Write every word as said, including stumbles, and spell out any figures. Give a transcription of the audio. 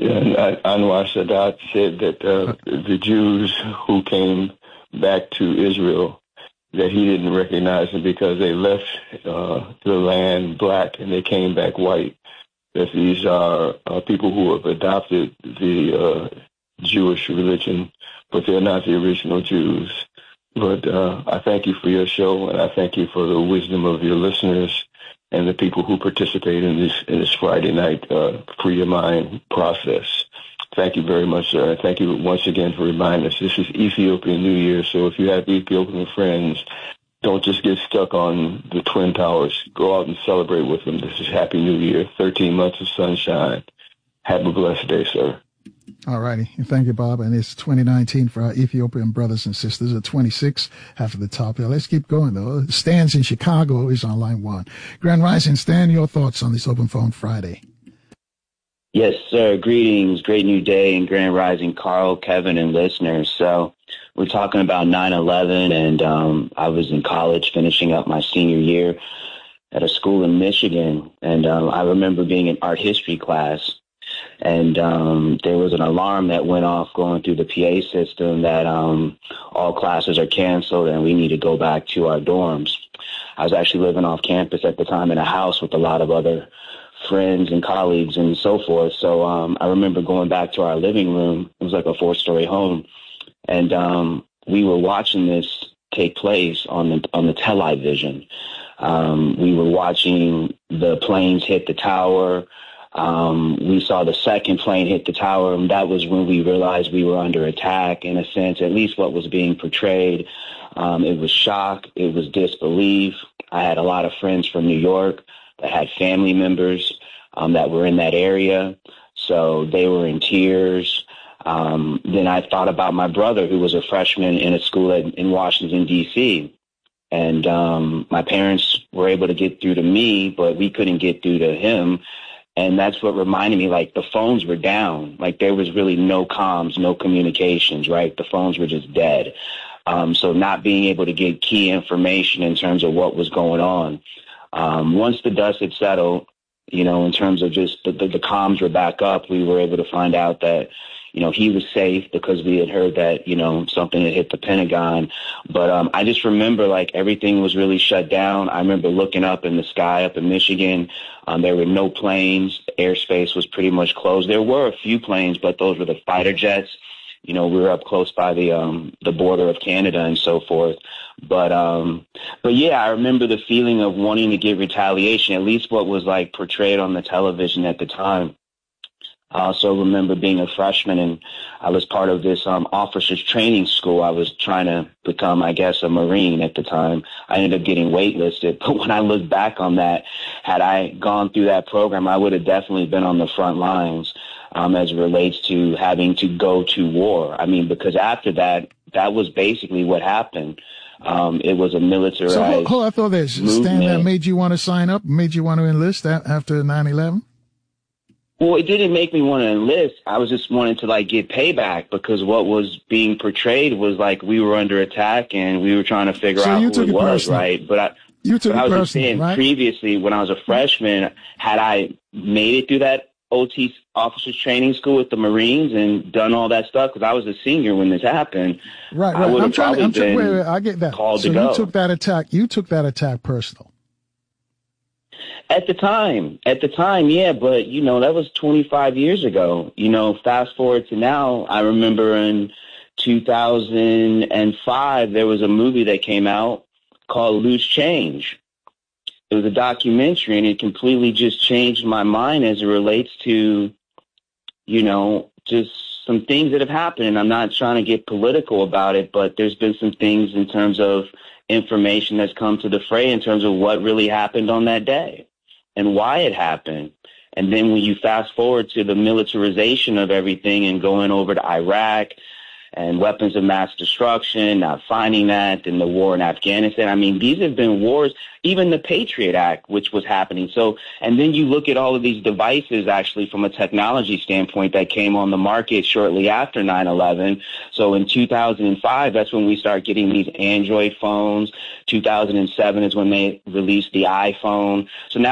And Anwar Sadat said that uh, the Jews who came back to Israel, that he didn't recognize them because they left uh, the land black and they came back white. That these are uh, people who have adopted the uh, Jewish religion, but they're not the original Jews. But uh, I thank you for your show, and I thank you for the wisdom of your listeners and the people who participate in this in this Friday night uh, Free Your Mind process. Thank you very much, sir. Thank you once again for reminding us. This is Ethiopian New Year, so if you have Ethiopian friends, don't just get stuck on the Twin Towers. Go out and celebrate with them. This is Happy New Year, thirteen months of sunshine. Have a blessed day, sir. All righty. Thank you, Bob. And it's twenty nineteen for our Ethiopian brothers and sisters at twenty-six after the top here. Let's keep going, though. Stan's in Chicago is on line one. Grand Rising, Stan, your thoughts on this Open Phone Friday? Yes, sir. Greetings. Great new day and Grand Rising, Carl, Kevin, and listeners. So we're talking about nine eleven, and um, I was in college finishing up my senior year at a school in Michigan. And um, I remember being in art history class, and um, there was an alarm that went off going through the P A system that um, all classes are canceled and we need to go back to our dorms. I was actually living off campus at the time in a house with a lot of other friends and colleagues and so forth. So um, I remember going back to our living room. It was like a four-story home. And um, we were watching this take place on the on the television. Um, we were watching the planes hit the tower. Um, we saw the second plane hit the tower, and that was when we realized we were under attack, in a sense, at least what was being portrayed. Um, it was shock. It was disbelief. I had a lot of friends from New York that had family members um, that were in that area, so they were in tears. Um, then I thought about my brother, who was a freshman in a school at, in Washington, D C, and um, my parents were able to get through to me, but we couldn't get through to him. And that's what reminded me, like, the phones were down. Like, there was really no comms, no communications, right? The phones were just dead. Um, so not being able to get key information in terms of what was going on. Um, once the dust had settled, you know, in terms of just the, the, the comms were back up, we were able to find out that, you know, he was safe because we had heard that, you know, something had hit the Pentagon. But um, I just remember, like, everything was really shut down. I remember looking up in the sky up in Michigan. Um, there were no planes. Airspace was pretty much closed. There were a few planes, but those were the fighter jets. You know, we were up close by the um, the border of Canada and so forth. But, um, but yeah, I remember the feeling of wanting to get retaliation, at least what was, like, portrayed on the television at the time. I also remember being a freshman, and I was part of this um, officers training school. I was trying to become, I guess, a Marine at the time. I ended up getting waitlisted. But when I look back on that, had I gone through that program, I would have definitely been on the front lines um, as it relates to having to go to war. I mean, because after that, that was basically what happened. Um, it was a militarized So hold, hold I thought that Stan, that made you want to sign up, made you want to enlist after nine eleven? Well, it didn't make me want to enlist. I was just wanting to, like, get payback, because what was being portrayed was like we were under attack and we were trying to figure so out you who took it it was, personal. right? But I, you took but it I was personal, just saying, right? previously when I was a freshman, had I made it through that O T officers training school with the Marines and done all that stuff, because I was a senior when this happened, right? I Right. would I'm have trying. probably I'm trying. been Wait, wait, I get that. called so to you go. took that attack. You took that attack personal. At the time, at the time, yeah, but, you know, that was twenty-five years ago. You know, fast forward to now, I remember in two thousand five, there was a movie that came out called Loose Change. It was a documentary, and it completely just changed my mind as it relates to, you know, just some things that have happened. And I'm not trying to get political about it, but there's been some things in terms of information that's come to the fray in terms of what really happened on that day and why it happened. And then when you fast forward to the militarization of everything and going over to Iraq and weapons of mass destruction, not finding that, and the war in Afghanistan. I mean, these have been wars, even the Patriot Act, which was happening. So, and then you look at all of these devices, actually, from a technology standpoint, that came on the market shortly after nine eleven. So in two thousand five, that's when we start getting these Android phones. two thousand seven is when they released the iPhone. So now